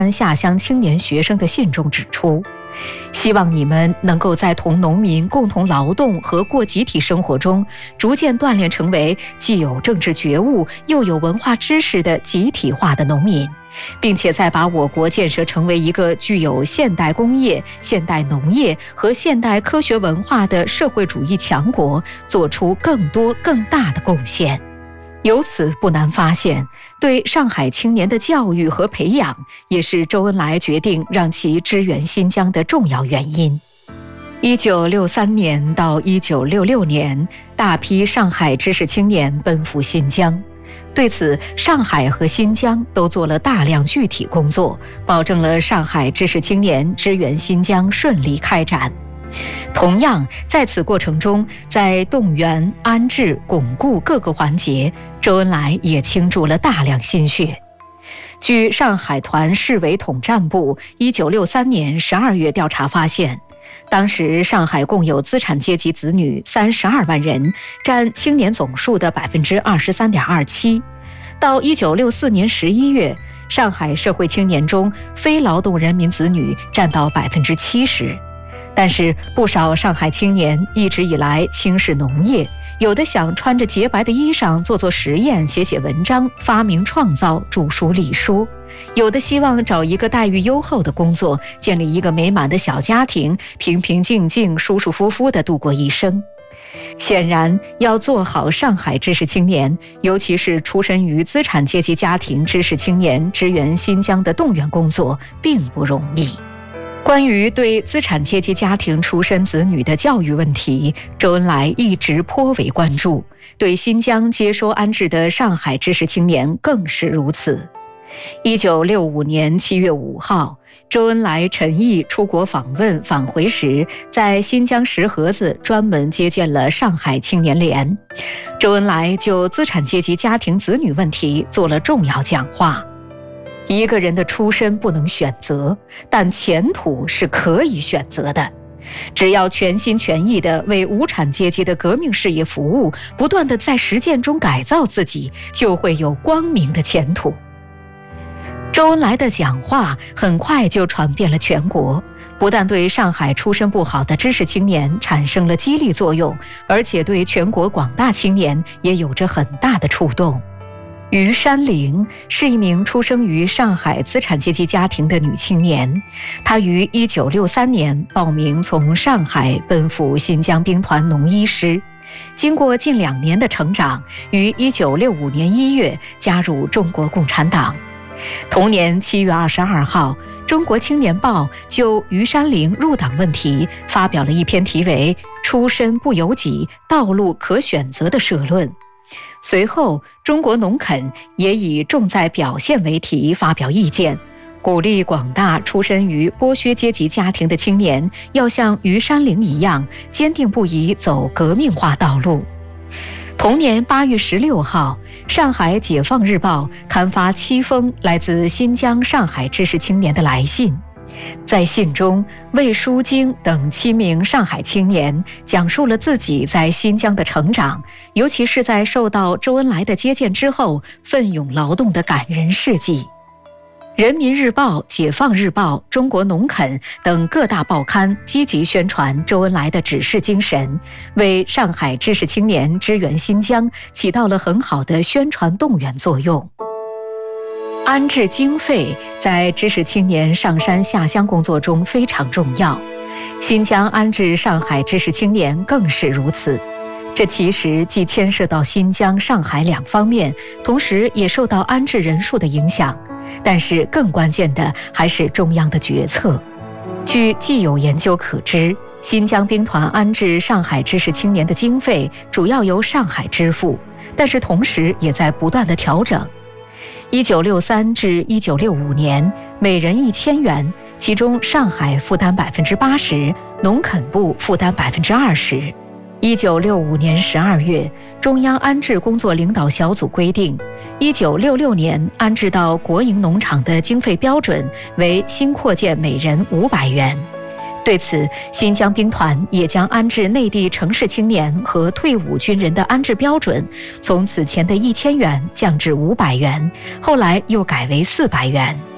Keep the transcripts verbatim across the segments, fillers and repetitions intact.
下乡青年学生的信中指出，希望你们能够在同农民共同劳动和过集体生活中，逐渐锻炼成为既有政治觉悟又有文化知识的集体化的农民，并且再把我国建设成为一个具有现代工业、现代农业和现代科学文化的社会主义强国做出更多更大的贡献。由此不难发现，对上海青年的教育和培养也是周恩来决定让其支援新疆的重要原因。一九六三年到一九六六年，大批上海知识青年奔赴新疆，对此，上海和新疆都做了大量具体工作，保证了上海知识青年支援新疆顺利开展。同样，在此过程中，在动员、安置、巩固各个环节，周恩来也倾注了大量心血。据上海团市委统战部一九六三年十二月调查发现，当时上海共有资产阶级子女三十二万人，占青年总数的百分之二十三点二七。到一九六四年十一月，上海社会青年中非劳动人民子女占到百分之七十。但是不少上海青年一直以来轻视农业，有的想穿着洁白的衣裳做做实验、写写文章、发明创造、著书立说，有的希望找一个待遇优厚的工作，建立一个美满的小家庭，平平静静、舒舒服服地度过一生。显然，要做好上海知识青年，尤其是出身于资产阶级家庭知识青年支援新疆的动员工作，并不容易。关于对资产阶级家庭出身子女的教育问题，周恩来一直颇为关注，对新疆接收安置的上海知识青年更是如此。一九六五年七月五号，周恩来陈毅出国访问返回时，在新疆石河子专门接见了上海青年联。周恩来就资产阶级家庭子女问题做了重要讲话。一个人的出身不能选择，但前途是可以选择的。只要全心全意地为无产阶级的革命事业服务，不断地在实践中改造自己，就会有光明的前途。周恩来的讲话很快就传遍了全国，不但对上海出身不好的知识青年产生了激励作用，而且对全国广大青年也有着很大的触动。于山玲是一名出生于上海资产阶级家庭的女青年，她于一九六三年报名从上海奔赴新疆兵团农医师，经过近两年的成长，于一九六五年一月加入中国共产党。同年七月二十二号，《中国青年报》就于山玲入党问题发表了一篇题为《出身不由己，道路可选择》的社论。随后，中国农垦也以重在表现为题发表意见，鼓励广大出身于剥削阶级家庭的青年要像于山玲一样，坚定不移走革命化道路。同年八月十六号，上海解放日报刊发七封来自新疆上海知识青年的来信。在信中，魏书京等七名上海青年讲述了自己在新疆的成长，尤其是在受到周恩来的接见之后奋勇劳动的感人事迹。人民日报、解放日报、中国农垦等各大报刊积极宣传周恩来的指示精神，为上海知识青年支援新疆起到了很好的宣传动员作用。安置经费在知识青年上山下乡工作中非常重要，新疆安置上海知识青年更是如此。这其实既牵涉到新疆、上海两方面，同时也受到安置人数的影响，但是更关键的还是中央的决策。据既有研究可知，新疆兵团安置上海知识青年的经费主要由上海支付，但是同时也在不断的调整。一九六三至一九六五年，每人一千元，其中上海负担百分之八十，农垦部负担百分之二十。一九六五年十二月，中央安置工作领导小组规定，一九六六年安置到国营农场的经费标准为新扩建每人五百元。对此，新疆兵团也将安置内地城市青年和退伍军人的安置标准从此前的一千元降至五百元，后来又改为四百元。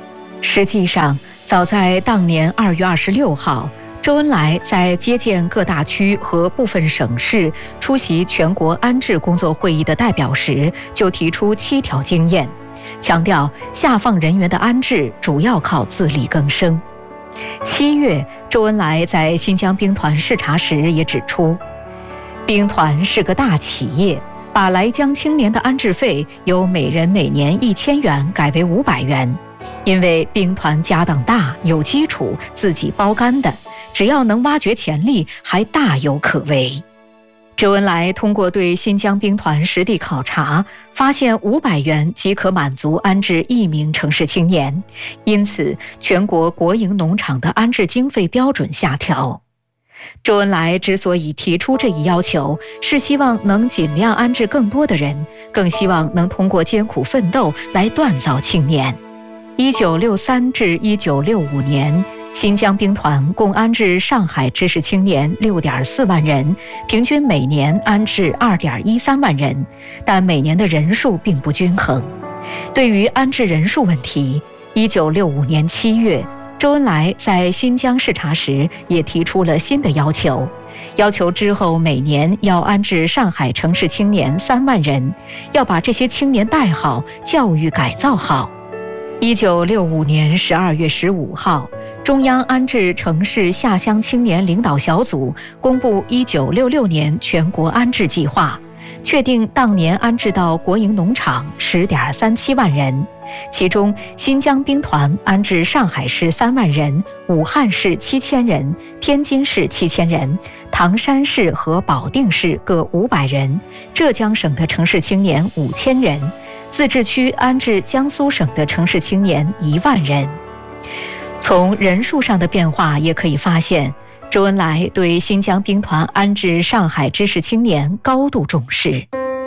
实际上，早在当年二月二十六号，周恩来在接见各大区和部分省市出席全国安置工作会议的代表时，就提出七条经验，强调下放人员的安置主要靠自力更生。七月，周恩来在新疆兵团视察时也指出，兵团是个大企业，把来疆青年的安置费由每人每年一千元改为五百元，因为兵团家当大，有基础，自己包干的，只要能挖掘潜力，还大有可为。周恩来通过对新疆兵团实地考察，发现五百元即可满足安置一名城市青年，因此全国国营农场的安置经费标准下调。周恩来之所以提出这一要求，是希望能尽量安置更多的人，更希望能通过艰苦奋斗来锻造青年。一九六三至一九六五年，新疆兵团共安置上海知识青年 六点四万人，平均每年安置 二点一三万人，但每年的人数并不均衡。对于安置人数问题，一九六五年七月，周恩来在新疆视察时也提出了新的要求，要求之后每年要安置上海城市青年三万人，要把这些青年带好，教育改造好。一九六五年十二月十五号，中央安置城市下乡青年领导小组公布一九六六年全国安置计划，确定当年安置到国营农场 十点三七万人，其中新疆兵团安置上海市三万人，武汉市七千人，天津市七千人，唐山市和保定市各五百人，浙江省的城市青年五千人，自治区安置江苏省的城市青年一万人。从人数上的变化也可以发现，周恩来对新疆兵团安置上海知识青年高度重视。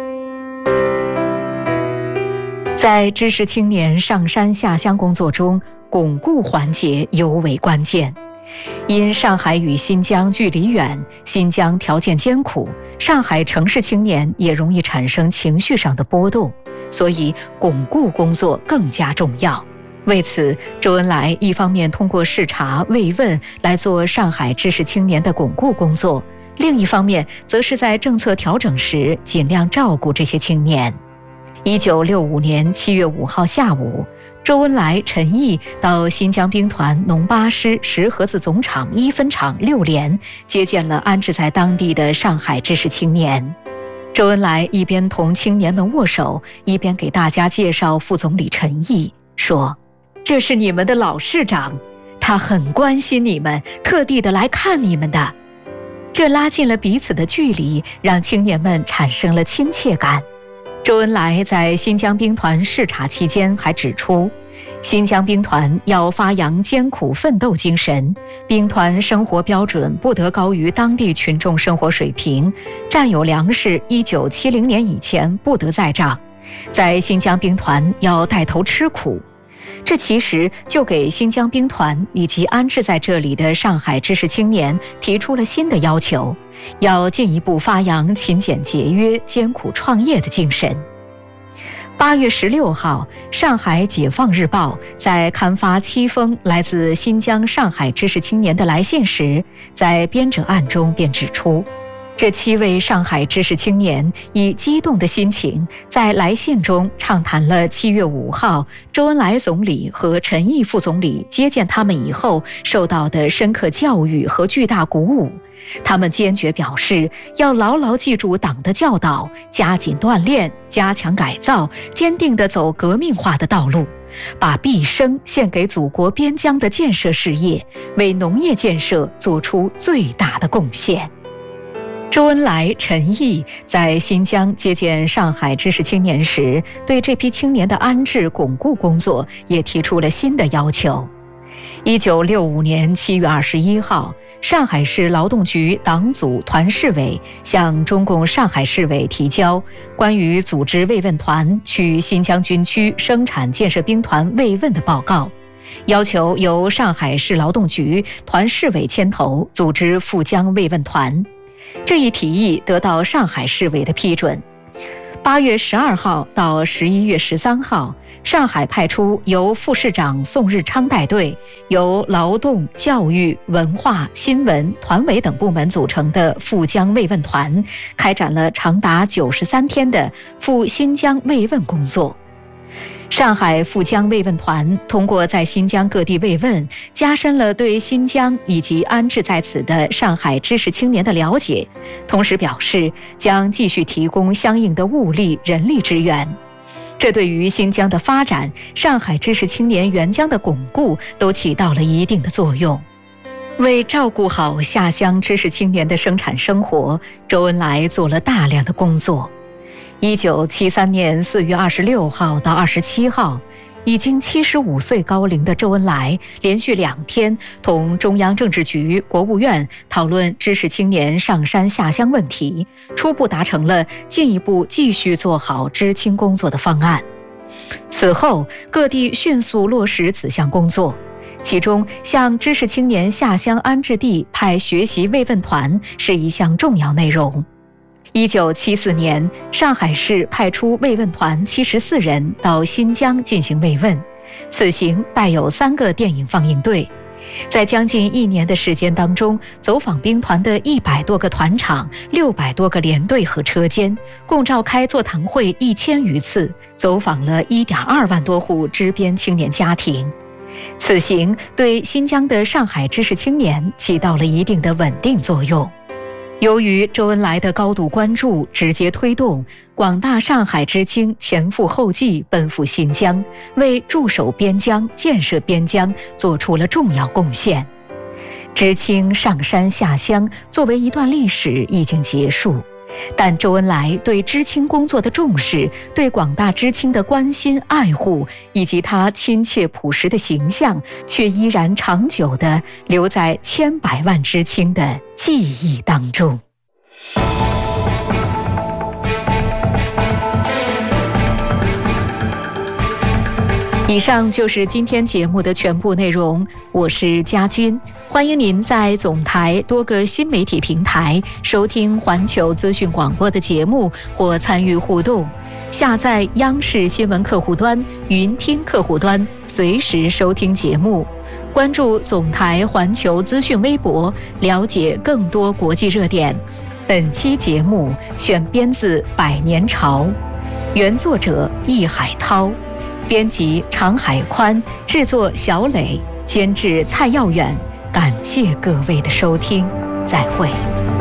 在知识青年上山下乡工作中，巩固环节尤为关键。因上海与新疆距离远，新疆条件艰苦，上海城市青年也容易产生情绪上的波动，所以巩固工作更加重要。为此，周恩来一方面通过视察慰问来做上海知识青年的巩固工作，另一方面则是在政策调整时尽量照顾这些青年。一九六五年七月五号下午，周恩来、陈毅到新疆兵团农八师石河子总厂一分厂六连接见了安置在当地的上海知识青年。周恩来一边同青年们握手，一边给大家介绍副总理陈毅，说：“这是你们的老市长，他很关心你们，特地的来看你们的。”这拉近了彼此的距离，让青年们产生了亲切感。周恩来在新疆兵团视察期间还指出，新疆兵团要发扬艰苦奋斗精神，兵团生活标准不得高于当地群众生活水平，占有粮食一九七零年以前不得再涨，在新疆兵团要带头吃苦。这其实就给新疆兵团以及安置在这里的上海知识青年提出了新的要求，要进一步发扬勤俭节约、艰苦创业的精神。八月十六号，上海解放日报在刊发七封来自新疆上海知识青年的来信时，在编者案中便指出，这七位上海知识青年以激动的心情，在来信中畅谈了七月五号周恩来总理和陈毅副总理接见他们以后受到的深刻教育和巨大鼓舞。他们坚决表示，要牢牢记住党的教导，加紧锻炼，加强改造，坚定地走革命化的道路，把毕生献给祖国边疆的建设事业，为农业建设做出最大的贡献。周恩来、陈毅在新疆接见上海知识青年时，对这批青年的安置巩固工作也提出了新的要求。一九六五年七月二十一号，上海市劳动局党组团市委向中共上海市委提交关于组织慰问团去新疆军区生产建设兵团慰问的报告，要求由上海市劳动局团市委牵头组织赴疆慰问团。这一提议得到上海市委的批准。 八月十二号到十一月十三号，上海派出由副市长宋日昌带队，由劳动、教育、文化、新闻、团委等部门组成的赴江慰问团，开展了长达九十三天的赴新疆慰问工作。上海赴江慰问团通过在新疆各地慰问，加深了对新疆以及安置在此的上海知识青年的了解，同时表示将继续提供相应的物力、人力支援。这对于新疆的发展、上海知识青年援疆的巩固都起到了一定的作用。为照顾好下乡知识青年的生产生活，周恩来做了大量的工作。一九七三年四月二十六号到二十七号，已经七十五岁高龄的周恩来连续两天同中央政治局、国务院讨论知识青年上山下乡问题，初步达成了进一步继续做好知青工作的方案。此后，各地迅速落实此项工作，其中向知识青年下乡安置地派学习慰问团是一项重要内容。一九七四年，上海市派出慰问团七十四人到新疆进行慰问，此行带有三个电影放映队。在将近一年的时间当中，走访兵团的一百多个团场、六百多个连队和车间，共召开座谈会一千余次，走访了一点二万多户支边青年家庭。此行对新疆的上海知识青年起到了一定的稳定作用。由于周恩来的高度关注，直接推动广大上海知青前赴后继奔赴新疆，为驻守边疆、建设边疆做出了重要贡献。知青上山下乡作为一段历史已经结束，但周恩来对知青工作的重视，对广大知青的关心爱护，以及他亲切朴实的形象，却依然长久地留在千百万知青的记忆当中。以上就是今天节目的全部内容，我是佳君，欢迎您在总台多个新媒体平台收听环球资讯广播的节目或参与互动，下载央视新闻客户端、云听客户端，随时收听节目。关注总台环球资讯微博，了解更多国际热点。本期节目选编自《百年潮》，原作者易海涛，编辑常海宽，制作小磊，监制蔡耀远。感谢各位的收听，再会。